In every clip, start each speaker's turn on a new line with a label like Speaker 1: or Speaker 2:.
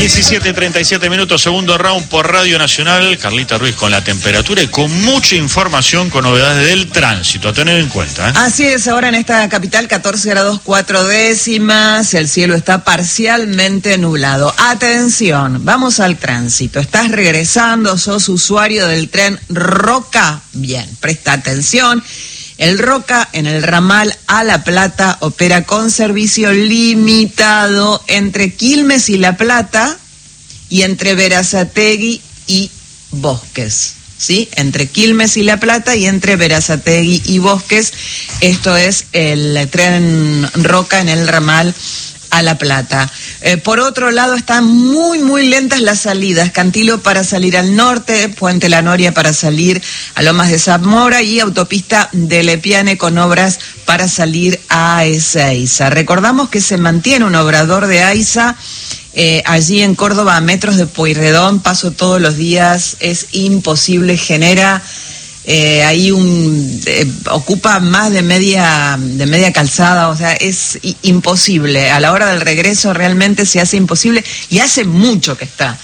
Speaker 1: 17:37 minutos, segundo round por Radio Nacional. Carlita Ruiz con la temperatura y con mucha información, con novedades del tránsito a tener en cuenta, ¿eh?
Speaker 2: Así es, ahora en esta capital 14 grados 4 décimas, el cielo está parcialmente nublado. Atención, vamos al tránsito. ¿Estás regresando? ¿Sos usuario del tren Roca? Bien, presta atención. El Roca en el ramal a La Plata opera con servicio limitado entre Quilmes y La Plata y entre Berazategui y Bosques, ¿sí? Entre Quilmes y La Plata y entre Berazategui y Bosques. Esto es el tren Roca en el ramal a La Plata. Por otro lado, están muy lentas las salidas. Cantilo para salir al norte, Puente La Noria para salir a Lomas de Zamora y autopista de Lepiane con obras para salir a Ezeiza. Recordamos que se mantiene un obrador de AISA allí en Córdoba, a metros de Pueyrredón. Paso todos los días, es imposible, genera... ahí ocupa más de media calzada, o sea, es imposible. A la hora del regreso realmente se hace imposible y hace mucho que está.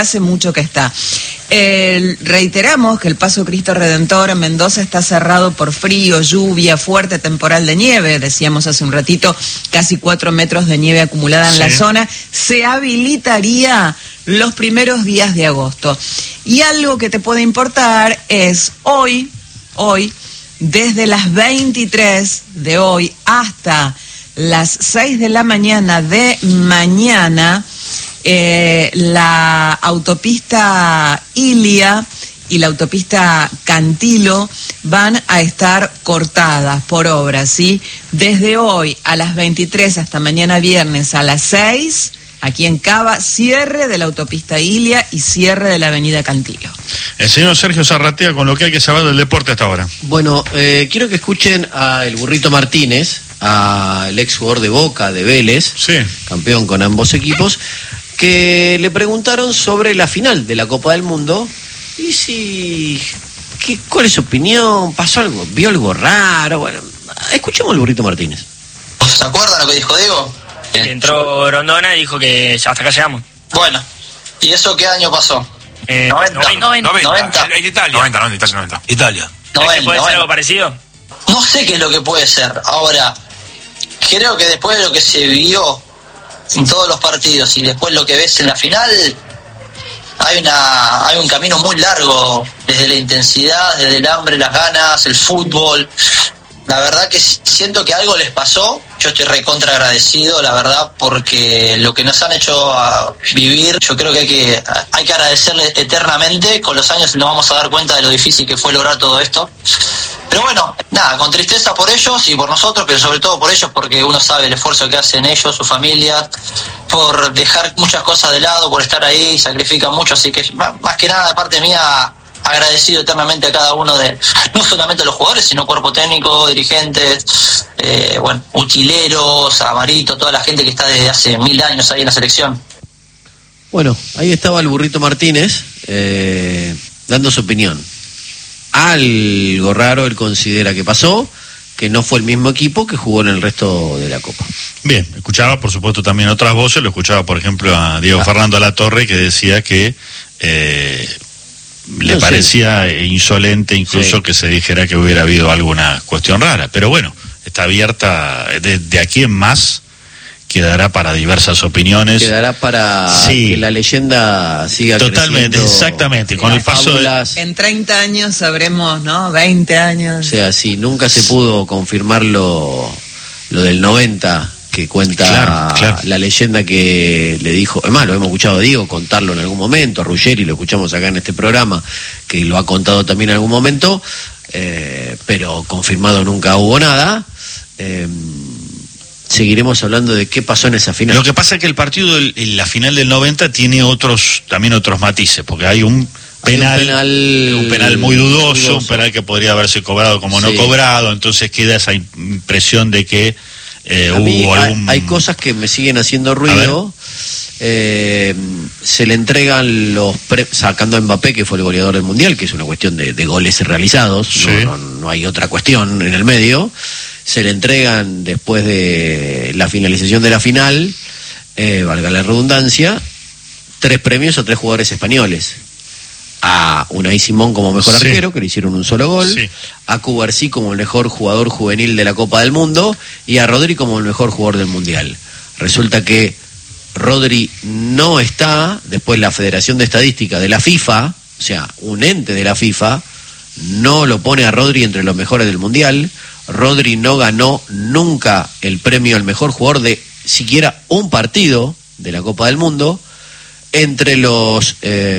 Speaker 2: Reiteramos que el Paso Cristo Redentor en Mendoza está cerrado por frío, lluvia, fuerte temporal de nieve. Decíamos hace un ratito, casi 4 metros de nieve acumulada en la zona. Se habilitaría los primeros días de agosto. Y algo que te puede importar es hoy, desde las 23 de hoy hasta las 6 de la mañana de mañana, la autopista Ilia y la autopista Cantilo van a estar cortadas por obras, ¿sí? Desde hoy a las 23 hasta mañana viernes a las 6, aquí en Cava, cierre de la autopista Ilia y cierre de la avenida Cantilo.
Speaker 1: El señor Sergio Zarratea con lo que hay que saber del deporte hasta ahora.
Speaker 3: Bueno, quiero que escuchen al Burrito Martínez, al ex jugador de Boca, de Vélez,
Speaker 1: sí,
Speaker 3: campeón con ambos equipos, que le preguntaron sobre la final de la Copa del Mundo y ¿cuál es su opinión? ¿Pasó algo? ¿Vio algo raro? Bueno, escuchemos al Burrito Martínez.
Speaker 4: ¿Se acuerdan lo que dijo Diego?
Speaker 5: Entró Rondona y dijo que hasta acá llegamos.
Speaker 4: Bueno, ¿y eso qué año pasó?
Speaker 5: 90.
Speaker 6: En Italia. Italia.
Speaker 5: ¿Puede ser algo parecido?
Speaker 4: No sé qué es lo que puede ser. Ahora, creo que después de lo que se vio en todos los partidos y después lo que ves en la final, hay un camino muy largo, desde la intensidad, desde el hambre, las ganas, el fútbol. La verdad que siento que algo les pasó. Yo estoy recontra agradecido, la verdad, porque lo que nos han hecho vivir, yo creo que hay que agradecerle eternamente. Con los años nos vamos a dar cuenta de lo difícil que fue lograr todo esto. Pero bueno, nada, con tristeza por ellos y por nosotros, pero sobre todo por ellos, porque uno sabe el esfuerzo que hacen ellos, sus familias, por dejar muchas cosas de lado, por estar ahí, sacrifican mucho. Así que más que nada, de parte mía, agradecido eternamente a cada uno de, no solamente los jugadores, sino cuerpo técnico, dirigentes, utileros, a Marito, toda la gente que está desde hace 1000 años ahí en la selección.
Speaker 3: Bueno, ahí estaba el Burrito Martínez dando su opinión. Algo raro él considera que pasó, que no fue el mismo equipo que jugó en el resto de la Copa.
Speaker 1: Bien, escuchaba por supuesto también otras voces, lo escuchaba por ejemplo a Diego Fernando Alatorre, que decía que le parecía insolente incluso que se dijera que hubiera habido alguna cuestión rara, pero bueno, está abierta de aquí en más, quedará para diversas opiniones.
Speaker 3: Quedará para que la leyenda siga
Speaker 1: totalmente, creciendo. Exactamente, con el paso
Speaker 2: en 30 años sabremos, ¿no? 20 años.
Speaker 3: O sea, si nunca se pudo confirmar lo del 90, que cuenta claro. La leyenda que le dijo, además lo hemos escuchado a Diego contarlo en algún momento, a Ruggeri lo escuchamos acá en este programa, que lo ha contado también en algún momento, pero confirmado nunca hubo nada. Seguiremos hablando de qué pasó en esa final.
Speaker 1: Lo que pasa es que el partido, la final del 90 tiene también otros matices, porque hay un penal muy dudoso, un penal que podría haberse cobrado como no cobrado, entonces queda esa impresión de que hubo algún... Hay
Speaker 3: cosas que me siguen haciendo ruido. Se le entregan sacando a Mbappé, que fue el goleador del Mundial, que es una cuestión de goles realizados, no hay otra cuestión en el medio. Se le entregan después de la finalización de la final, valga la redundancia, 3 premios a 3 jugadores españoles. A Unai Simón como mejor arquero, que le hicieron un solo gol, a Cubarsí como el mejor jugador juvenil de la Copa del Mundo y a Rodri como el mejor jugador del Mundial. Resulta que Rodri no está, después la Federación de Estadística de la FIFA, o sea, un ente de la FIFA, no lo pone a Rodri entre los mejores del Mundial. Rodri no ganó nunca el premio al mejor jugador de siquiera un partido de la Copa del Mundo. Entre los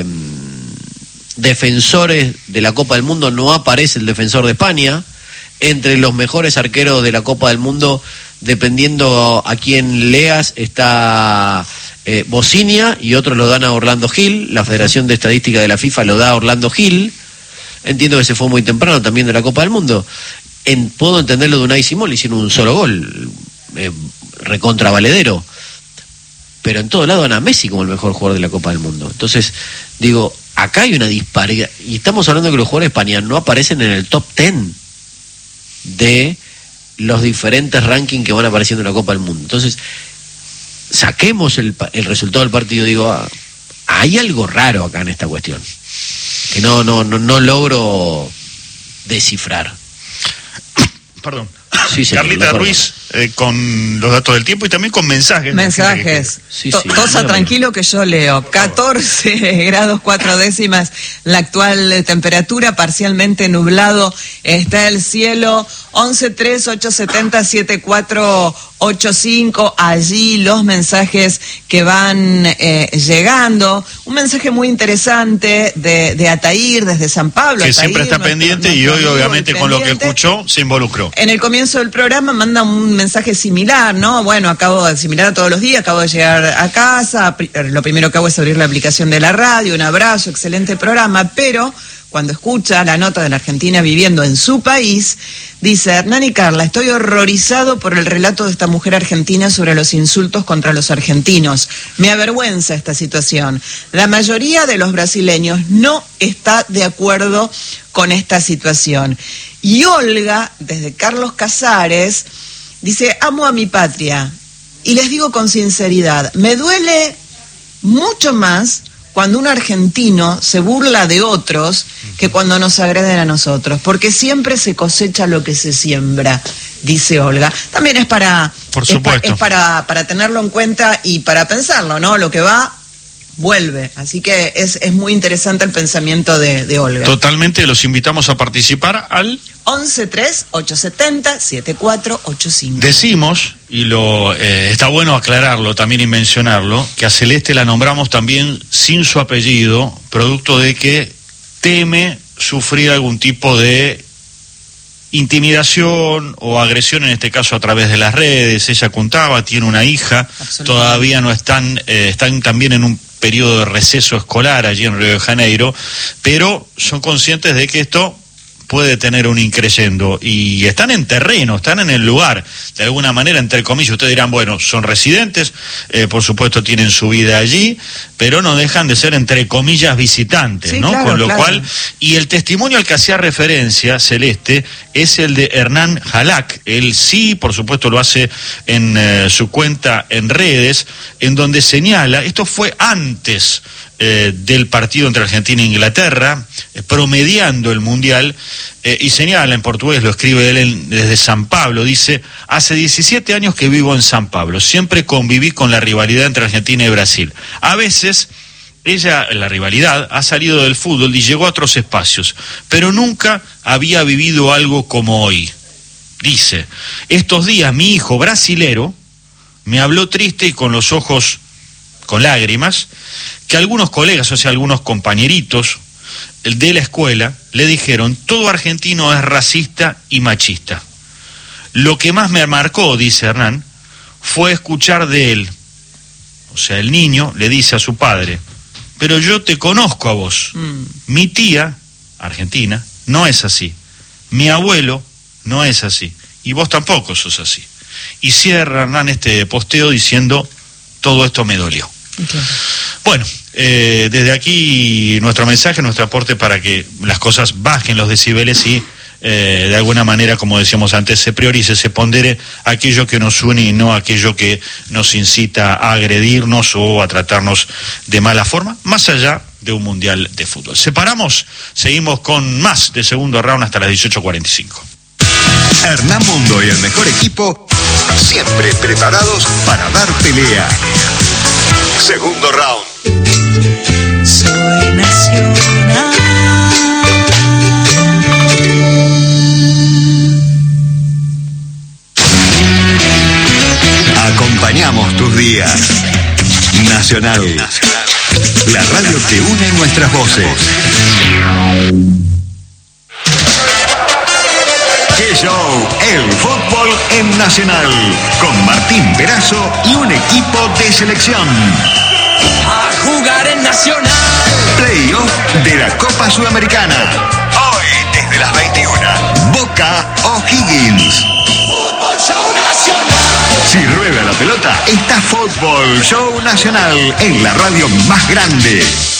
Speaker 3: defensores de la Copa del Mundo no aparece el defensor de España. Entre los mejores arqueros de la Copa del Mundo, dependiendo a quién leas, está Bocinia, y otros lo dan a Orlando Gil. La Federación de Estadística de la FIFA lo da a Orlando Gil. Entiendo que se fue muy temprano también de la Copa del Mundo. Puedo entenderlo de Unai Simón, le hicieron un solo gol, recontra valedero. Pero en todo lado dan a Messi como el mejor jugador de la Copa del Mundo. Entonces, digo, acá hay una disparidad. Y estamos hablando de que los jugadores españoles no aparecen en el top 10 de los diferentes rankings que van apareciendo en la Copa del Mundo. Entonces, saquemos el resultado del partido. Digo, hay algo raro acá en esta cuestión que no logro descifrar.
Speaker 1: Perdón.
Speaker 3: Sí,
Speaker 1: Carlita Ruiz, con los datos del tiempo y también con mensajes.
Speaker 2: Tosa tranquilo que yo leo. 14 grados 4 décimas la actual temperatura, parcialmente nublado está el cielo. 11-3-870-7485, allí los mensajes que van llegando. Un mensaje muy interesante de Ataír desde San Pablo.
Speaker 1: Que
Speaker 2: Ataír,
Speaker 1: siempre está pendiente y hoy obviamente con lo que escuchó se involucró.
Speaker 2: En el comienzo del programa manda un mensaje similar, ¿no? Bueno, similar a todos los días, acabo de llegar a casa, lo primero que hago es abrir la aplicación de la radio, un abrazo, excelente programa, pero cuando escucha la nota de la Argentina viviendo en su país, dice: Hernán y Carla, estoy horrorizado por el relato de esta mujer argentina sobre los insultos contra los argentinos. Me avergüenza esta situación. La mayoría de los brasileños no está de acuerdo con esta situación. Y Olga, desde Carlos Casares, dice: amo a mi patria. Y les digo con sinceridad, me duele mucho más cuando un argentino se burla de otros que cuando nos agreden a nosotros, porque siempre se cosecha lo que se siembra, dice Olga. También es para tenerlo en cuenta y para pensarlo, ¿no? Lo que va, vuelve. Así que es muy interesante el pensamiento de Olga.
Speaker 1: Totalmente, los invitamos a participar al
Speaker 2: 11-3-870-7485.
Speaker 1: Decimos, y está bueno aclararlo también y mencionarlo, que a Celeste la nombramos también sin su apellido, producto de que teme sufrir algún tipo de intimidación o agresión, en este caso a través de las redes. Ella contaba, tiene una hija, todavía no están también en un periodo de receso escolar allí en Río de Janeiro, pero son conscientes de que esto puede tener un increyendo y están en terreno, están en el lugar, de alguna manera, entre comillas. Ustedes dirán, bueno, son residentes, por supuesto tienen su vida allí, pero no dejan de ser, entre comillas, visitantes, sí, ¿no? Claro, con lo cual, y el testimonio al que hacía referencia Celeste es el de Hernán Jalak. Él sí, por supuesto, lo hace en su cuenta en redes, en donde señala, esto fue antes del partido entre Argentina e Inglaterra, promediando el Mundial, y señala en portugués, lo escribe él desde San Pablo, dice: hace 17 años que vivo en San Pablo, siempre conviví con la rivalidad entre Argentina y Brasil. A veces la rivalidad ha salido del fútbol y llegó a otros espacios, pero nunca había vivido algo como hoy. Dice: estos días mi hijo brasilero me habló triste y con los ojos con lágrimas, que algunos colegas, o sea, algunos compañeritos de la escuela, le dijeron: todo argentino es racista y machista. Lo que más me marcó, dice Hernán, fue escuchar de él, o sea, el niño le dice a su padre: pero yo te conozco a vos. Mi tía, argentina, no es así. Mi abuelo no es así. Y vos tampoco sos así. Y cierra Hernán este posteo diciendo: todo esto me dolió. Claro. Bueno, desde aquí nuestro mensaje, nuestro aporte para que las cosas bajen los decibeles y de alguna manera, como decíamos antes, se priorice, se pondere aquello que nos une y no aquello que nos incita a agredirnos o a tratarnos de mala forma, más allá de un mundial de fútbol. Separamos, seguimos con más de Segundo Round hasta las 18:45.
Speaker 7: Hernán Mundo y el mejor equipo, siempre preparados para dar pelea. Segundo Round.
Speaker 8: Soy nacional.
Speaker 7: Acompañamos tus días. Nacional. La radio que une nuestras voces. ¡Qué show! El fútbol en Nacional. Con Martín Perazo y un equipo de selección.
Speaker 8: A jugar en Nacional.
Speaker 7: Playoff de la Copa Sudamericana. Hoy desde las 21. Boca O'Higgins.
Speaker 8: Fútbol Show Nacional.
Speaker 7: Si rueda la pelota, está Fútbol Show Nacional en la radio más grande.